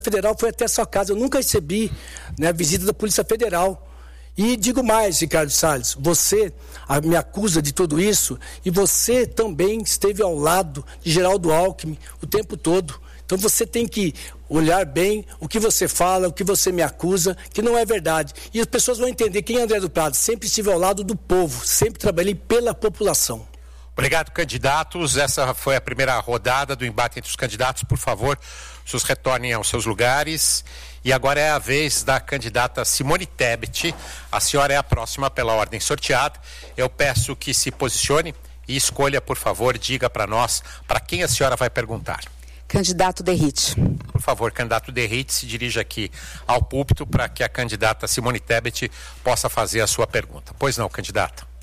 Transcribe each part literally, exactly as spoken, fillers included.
Federal foi até a sua casa. Eu nunca recebi, né, a visita da Polícia Federal. E digo mais, Ricardo Salles, você me acusa de tudo isso e você também esteve ao lado de Geraldo Alckmin o tempo todo. Então você tem que olhar bem o que você fala, o que você me acusa, que não é verdade. E as pessoas vão entender quem é André do Prado. Sempre estive ao lado do povo, sempre trabalhei pela população. Obrigado, candidatos. Essa foi a primeira rodada do embate entre os candidatos. Por favor, vocês retornem aos seus lugares. E agora é a vez da candidata Simone Tebet. A senhora é a próxima pela ordem sorteada. Eu peço que se posicione e escolha, por favor, diga para nós para quem a senhora vai perguntar. Candidato Derrite. Por favor, candidato Derrite, se dirija aqui ao púlpito para que a candidata Simone Tebet possa fazer a sua pergunta. Pois não, candidata.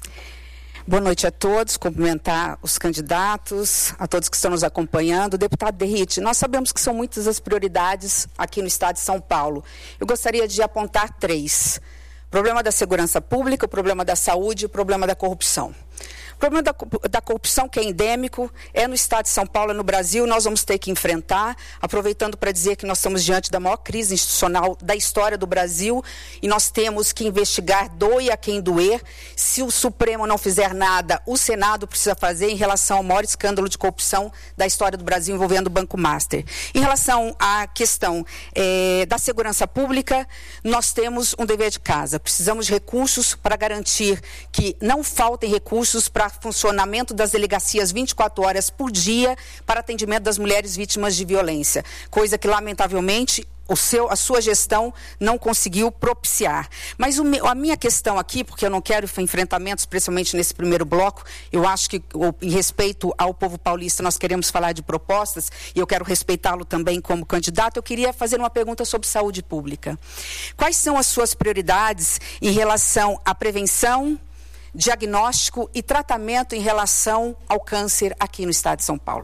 Boa noite a todos, cumprimentar os candidatos, a todos que estão nos acompanhando. Deputado Derrite, nós sabemos que são muitas as prioridades aqui no estado de São Paulo. Eu gostaria de apontar três. O problema da segurança pública, o problema da saúde e o problema da corrupção. O problema da, da corrupção, que é endêmico, é no estado de São Paulo, é no Brasil, nós vamos ter que enfrentar, aproveitando para dizer que nós estamos diante da maior crise institucional da história do Brasil e nós temos que investigar, doe a quem doer. Se o Supremo não fizer nada, o Senado precisa fazer em relação ao maior escândalo de corrupção da história do Brasil envolvendo o Banco Master. Em relação à questão é, da segurança pública, nós temos um dever de casa. Precisamos de recursos para garantir que não faltem recursos para funcionamento das delegacias vinte e quatro horas por dia para atendimento das mulheres vítimas de violência, coisa que, lamentavelmente, o seu, a sua gestão não conseguiu propiciar. Mas o, a minha questão aqui, porque eu não quero enfrentamentos, especialmente nesse primeiro bloco, eu acho que, em respeito ao povo paulista, nós queremos falar de propostas, e eu quero respeitá-lo também como candidato. Eu queria fazer uma pergunta sobre saúde pública. Quais são as suas prioridades em relação à prevenção, diagnóstico e tratamento em relação ao câncer aqui no estado de São Paulo?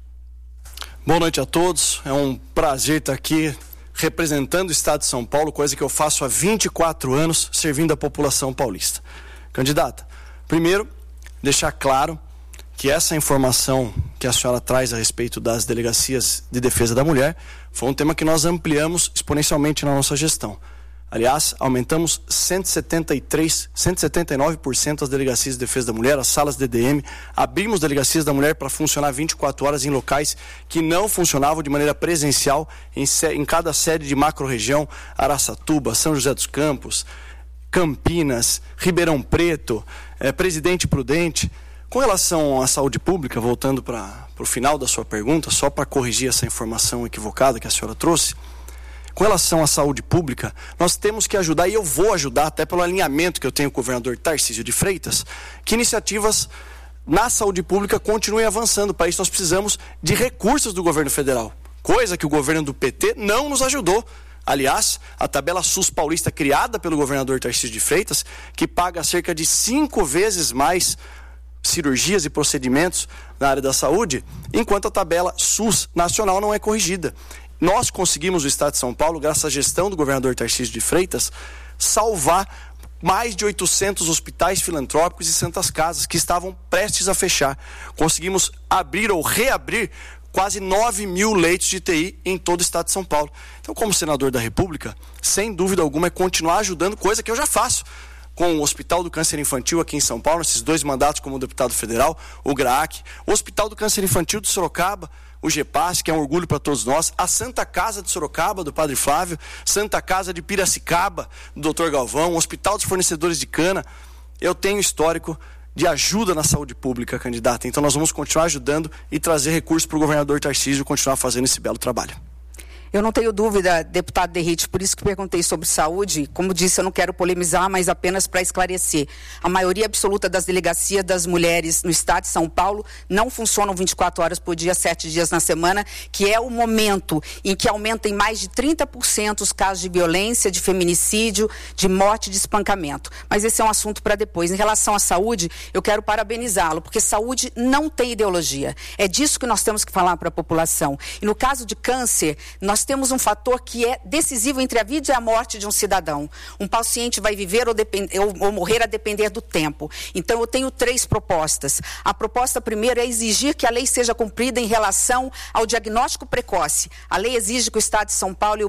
Boa noite a todos, é um prazer estar aqui representando o estado de São Paulo, coisa que eu faço há vinte e quatro anos, servindo a população paulista. Candidata, primeiro, deixar claro que essa informação que a senhora traz a respeito das delegacias de defesa da mulher foi um tema que nós ampliamos exponencialmente na nossa gestão. Aliás, aumentamos cento e setenta e três, cento e setenta e nove por cento as delegacias de defesa da mulher, as salas de D D M, abrimos delegacias da mulher para funcionar vinte e quatro horas em locais que não funcionavam de maneira presencial em, em cada sede de macro-região, Araçatuba, São José dos Campos, Campinas, Ribeirão Preto, eh, Presidente Prudente. Com relação à saúde pública, voltando para o final da sua pergunta, só para corrigir essa informação equivocada que a senhora trouxe, com relação à saúde pública, nós temos que ajudar, e eu vou ajudar, até pelo alinhamento que eu tenho com o governador Tarcísio de Freitas, que iniciativas na saúde pública continuem avançando. Para isso nós precisamos de recursos do governo federal, coisa que o governo do P T não nos ajudou. Aliás, a tabela SUS paulista criada pelo governador Tarcísio de Freitas, que paga cerca de cinco vezes mais cirurgias e procedimentos na área da saúde, enquanto a tabela SUS nacional não é corrigida. Nós conseguimos, o estado de São Paulo, graças à gestão do governador Tarcísio de Freitas, salvar mais de oitocentos hospitais filantrópicos e santas casas que estavam prestes a fechar. Conseguimos abrir ou reabrir quase nove mil leitos de U T I em todo o estado de São Paulo. Então, como senador da República, sem dúvida alguma é continuar ajudando, coisa que eu já faço com o Hospital do Câncer Infantil aqui em São Paulo, nesses dois mandatos como deputado federal, o GRAAC, o Hospital do Câncer Infantil de Sorocaba, o GEPAS, que é um orgulho para todos nós, a Santa Casa de Sorocaba, do Padre Flávio, Santa Casa de Piracicaba, do doutor Galvão, o Hospital dos Fornecedores de Cana. Eu tenho histórico de ajuda na saúde pública, candidata. Então nós vamos continuar ajudando e trazer recursos para o governador Tarcísio continuar fazendo esse belo trabalho. Eu não tenho dúvida, deputado Derrite, por isso que perguntei sobre saúde. Como disse, eu não quero polemizar, mas apenas para esclarecer. A maioria absoluta das delegacias das mulheres no estado de São Paulo não funcionam vinte e quatro horas por dia, sete dias na semana, que é o momento em que aumenta em mais de trinta por cento os casos de violência, de feminicídio, de morte, de espancamento. Mas esse é um assunto para depois. Em relação à saúde, eu quero parabenizá-lo, porque saúde não tem ideologia. É disso que nós temos que falar para a população. E no caso de câncer, nós nós temos um fator que é decisivo entre a vida e a morte de um cidadão. Um paciente vai viver ou, ou, ou morrer a depender do tempo. Então, eu tenho três propostas. A proposta primeira é exigir que a lei seja cumprida em relação ao diagnóstico precoce. A lei exige que o Estado de São Paulo e o